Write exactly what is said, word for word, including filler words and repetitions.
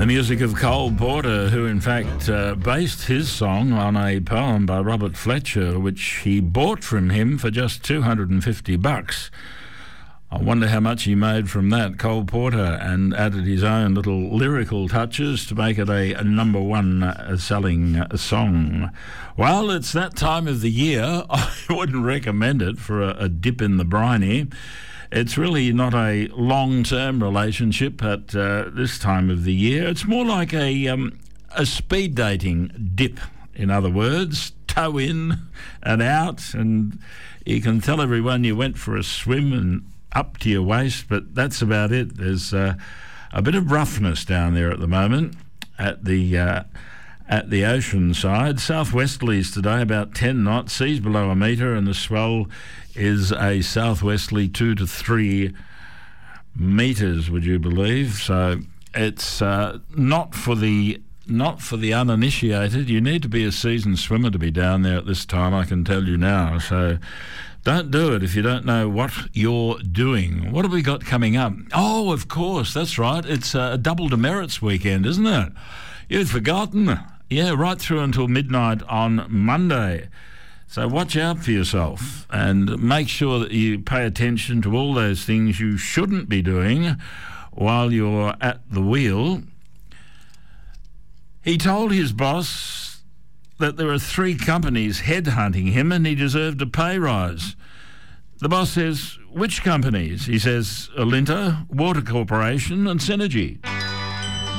The music of Cole Porter, who in fact uh, based his song on a poem by Robert Fletcher, which he bought from him for just two hundred fifty bucks. I wonder how much he made from that, Cole Porter, and added his own little lyrical touches to make it a, a number one uh, selling uh, song. Well, it's that time of the year. I wouldn't recommend it for a, a dip in the briny. It's really not a long-term relationship at uh, this time of the year. It's more like a um, a speed dating dip, in other words. Toe in and out, and you can tell everyone you went for a swim and up to your waist, but that's about it. There's uh, a bit of roughness down there at the moment at the uh, at the ocean side. Southwesterlies today, about ten knots, seas below a metre, and the swell is a southwesterly two to three metres, would you believe? So it's uh, not for the not for the uninitiated. You need to be a seasoned swimmer to be down there at this time, I can tell you now. So don't do it if you don't know what you're doing. What have we got coming up? Oh, of course, that's right. It's a double demerits weekend, isn't it? You've forgotten. Yeah, right through until midnight on Monday. So watch out for yourself and make sure that you pay attention to all those things you shouldn't be doing while you're at the wheel. He told his boss that there are three companies headhunting him and he deserved a pay rise. The boss says, which companies? He says, Alinta, Water Corporation and Synergy.